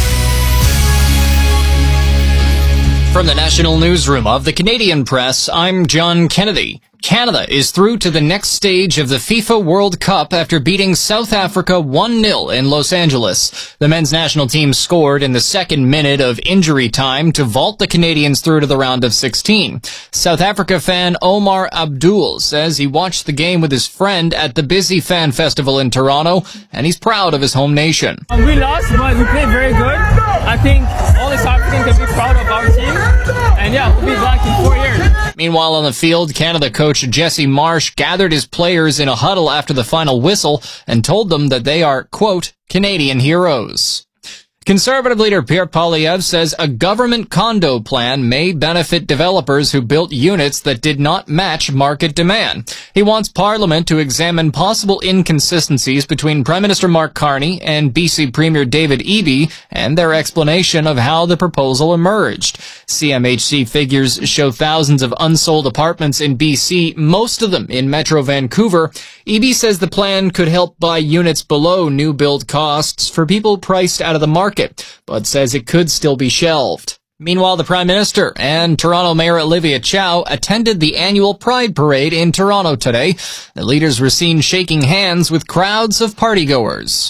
From the National Newsroom of the Canadian Press, I'm John Kennedy. Canada is through to the next stage of the FIFA World Cup after beating South Africa 1-0 in Los Angeles. The men's national team scored in the second minute of injury time to vault the Canadians through to the round of 16. South Africa fan Omar Abdul says he watched the game with his friend at the Busy Fan Festival in Toronto, and he's proud of his home nation. We lost, but we played very good. I think all the South Africans can be proud of our team. And yeah, we'll be back in 4 years. Meanwhile, on the field, Canada coach Jesse Marsh gathered his players in a huddle after the final whistle and told them that they are, quote, Canadian heroes. Conservative leader Pierre Poilievre says a government condo plan may benefit developers who built units that did not match market demand. He wants Parliament to examine possible inconsistencies between Prime Minister Mark Carney and BC Premier David Eby and their explanation of how the proposal emerged. CMHC figures show thousands of unsold apartments in BC, most of them in Metro Vancouver. Eby says the plan could help buy units below new build costs for people priced out of the market, but says it could still be shelved. Meanwhile, the Prime Minister and Toronto Mayor Olivia Chow attended the annual Pride Parade in Toronto today. The leaders were seen shaking hands with crowds of partygoers.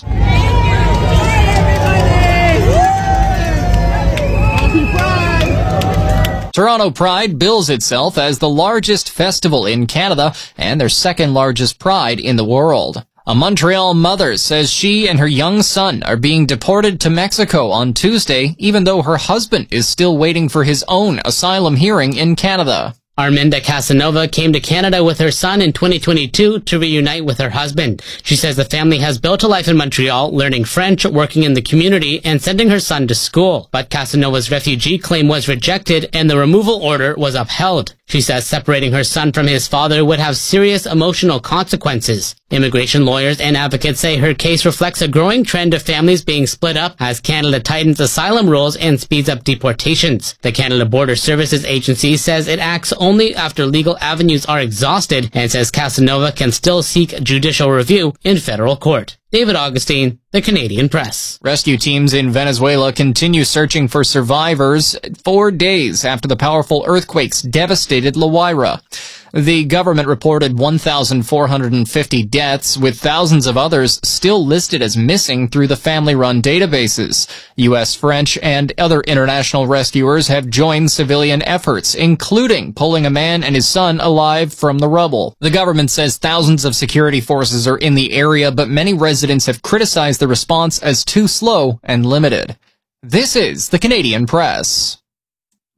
Toronto Pride bills itself as the largest festival in Canada and their second largest pride in the world. A Montreal mother says she and her young son are being deported to Mexico on Tuesday, even though her husband is still waiting for his own asylum hearing in Canada. Arminda Casanova came to Canada with her son in 2022 to reunite with her husband. She says the family has built a life in Montreal, learning French, working in the community, and sending her son to school. But Casanova's refugee claim was rejected and the removal order was upheld. She says separating her son from his father would have serious emotional consequences. Immigration lawyers and advocates say her case reflects a growing trend of families being split up as Canada tightens asylum rules and speeds up deportations. The Canada Border Services Agency says it acts only after legal avenues are exhausted and says Casanova can still seek judicial review in federal court. David Augustine, The Canadian Press. Rescue teams in Venezuela continue searching for survivors 4 days after the powerful earthquakes devastated La Guaira. The government reported 1,450 deaths, with thousands of others still listed as missing through the family-run databases. U.S., French, and other international rescuers have joined civilian efforts, including pulling a man and his son alive from the rubble. The government says thousands of security forces are in the area, but many residents have criticized the response as too slow and limited. This is the Canadian Press.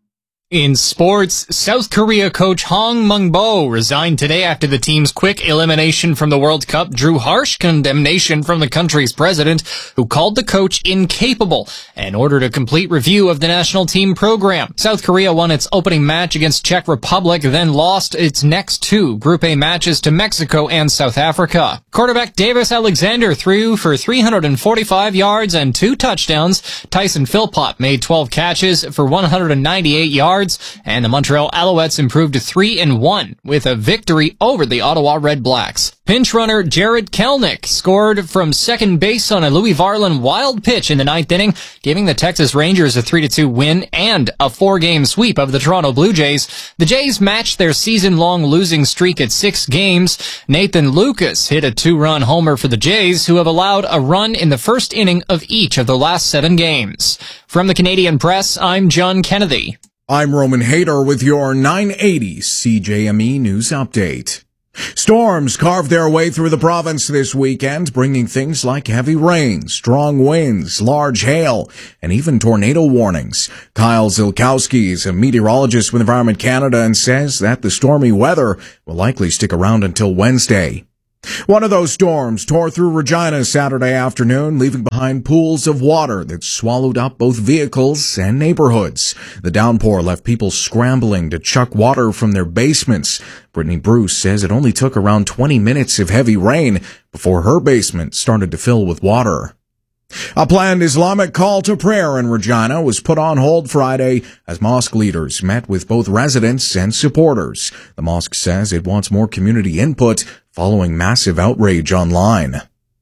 In sports, South Korea coach Hong Mung-bo resigned today after the team's quick elimination from the World Cup drew harsh condemnation from the country's president, who called the coach incapable and ordered a complete review of the national team program. South Korea won its opening match against Czech Republic, then lost its next two Group A matches to Mexico and South Africa. Quarterback Davis Alexander threw for 345 yards and 2 touchdowns. Tyson Philpott made 12 catches for 198 yards. And the Montreal Alouettes improved to 3-1 with a victory over the Ottawa Red Blacks. Pinch runner Jared Kelnick scored from second base on a Louis Varland wild pitch in the 9th inning, giving the Texas Rangers a 3-2 win and a 4-game sweep of the Toronto Blue Jays. The Jays matched their season-long losing streak at 6 games. Nathan Lucas hit a 2-run homer for the Jays, who have allowed a run in the first inning of each of the last 7 games. From the Canadian Press, I'm John Kennedy. I'm Roman Hayter with your 980 CJME News Update. Storms carved their way through the province this weekend, bringing things like heavy rain, strong winds, large hail, and even tornado warnings. Kyle Zilkowski is a meteorologist with Environment Canada and says that the stormy weather will likely stick around until Wednesday. One of those storms tore through Regina Saturday afternoon, leaving behind pools of water that swallowed up both vehicles and neighborhoods. The downpour left people scrambling to chuck water from their basements. Brittany Bruce says it only took around 20 minutes of heavy rain before her basement started to fill with water. A planned Islamic call to prayer in Regina was put on hold Friday as mosque leaders met with both residents and supporters. The mosque says it wants more community input following massive outrage online.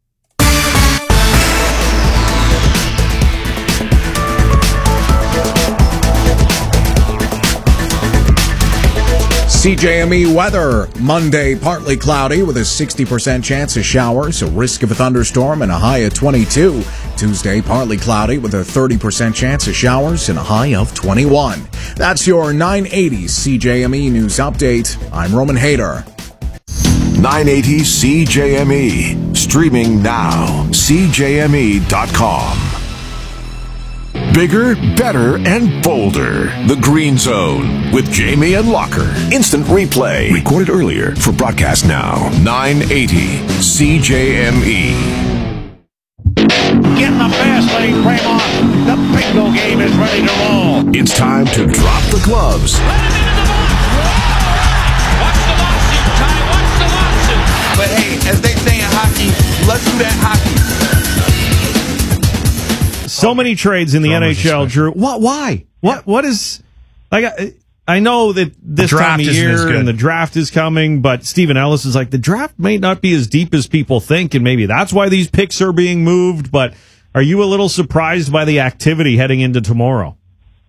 CJME weather. Monday, partly cloudy with a 60% chance of showers, a risk of a thunderstorm, and a high of 22. Tuesday, partly cloudy with a 30% chance of showers and a high of 21. That's your 980 CJME News Update. I'm Roman Hayter. 980 CJME. Streaming now. CJME.com. Bigger, better, and bolder. The Green Zone with Jamie and Locker. Instant replay. Recorded earlier for broadcast now. 980 CJME. Get in the fast lane, Fremont. The bingo game is ready to roll. It's time to drop the gloves. But hey, as they say in hockey, let's do that hockey. So many trades in the NHL, Drew. What? Why? What is? I know that this time of year and the draft is coming, but Stephen Ellis is like, the draft may not be as deep as people think, and maybe that's why these picks are being moved. But are you a little surprised by the activity heading into tomorrow?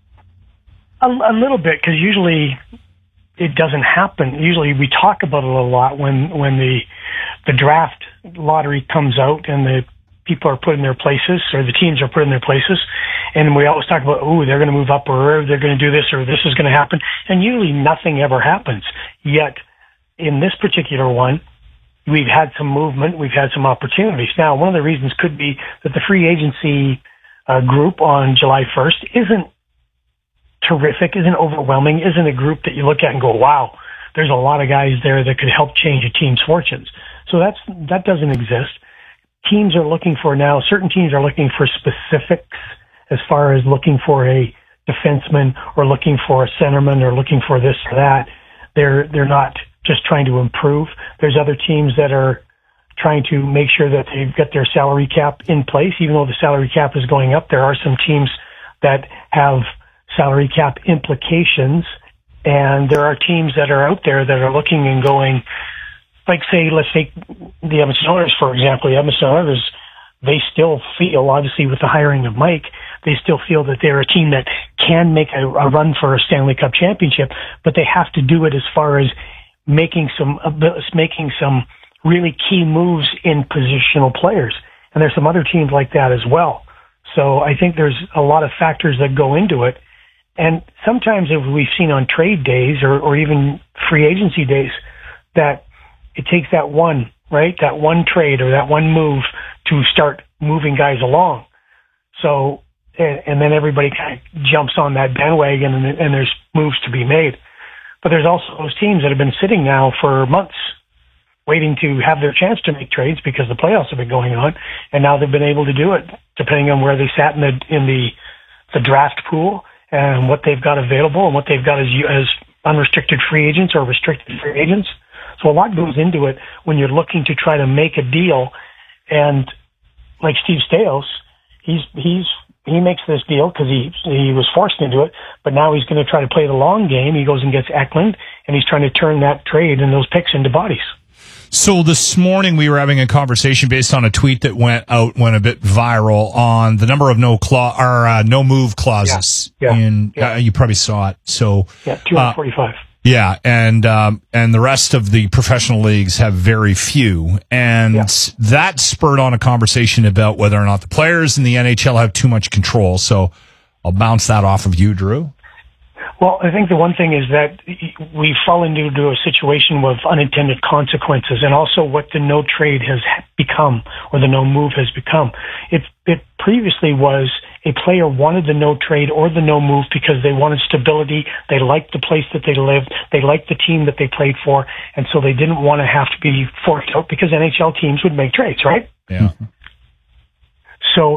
A little bit, because usually it doesn't happen. Usually we talk about it a lot when the draft lottery comes out and the people are put in their places, or the teams are put in their places, and we always talk about, they're going to move up, or they're going to do this, or this is going to happen, and usually nothing ever happens. Yet, in this particular one, we've had some movement, we've had some opportunities. Now, one of the reasons could be that the free agency group on July 1st isn't terrific, isn't overwhelming, isn't a group that you look at and go, wow, there's a lot of guys there that could help change a team's fortunes. So that doesn't exist. Teams are looking for now, certain teams are looking for specifics as far as looking for a defenseman or looking for a centerman or looking for this or that. They're not just trying to improve. There's other teams that are trying to make sure that they've got their salary cap in place. Even though the salary cap is going up, there are some teams that have salary cap implications, and there are teams that are out there that are looking and going, like, say, let's take the Edmonton Oilers, for example. The Edmonton Oilers, they still feel, obviously with the hiring of Mike, they still feel that they're a team that can make a run for a Stanley Cup championship, but they have to do it as far as making some really key moves in positional players. And there's some other teams like that as well. So I think there's a lot of factors that go into it. And sometimes, if we've seen on trade days or even free agency days, that it takes that one trade or that one move to start moving guys along. So and then everybody kind of jumps on that bandwagon, and there's moves to be made. But there's also those teams that have been sitting now for months, waiting to have their chance to make trades because the playoffs have been going on, and now they've been able to do it, depending on where they sat in the draft pool and what they've got available and what they've got as unrestricted free agents or restricted free agents. So a lot goes into it when you're looking to try to make a deal. And like Steve Staios, he makes this deal because he was forced into it, but now he's going to try to play the long game. He goes and gets Eklund, and he's trying to turn that trade and those picks into bodies. So this morning we were having a conversation based on a tweet that went a bit viral on the number of no move clauses. You probably saw it. So 245. And the rest of the professional leagues have very few, and that spurred on a conversation about whether or not the players in the NHL have too much control. So I'll bounce that off of you, Drew. Well, I think the one thing is that we fall into a situation with unintended consequences, and also what the no trade has become, or the no move has become. It previously was a player wanted the no trade or the no move because they wanted stability, they liked the place that they lived, they liked the team that they played for, and so they didn't want to have to be forced out because NHL teams would make trades, right? Yeah.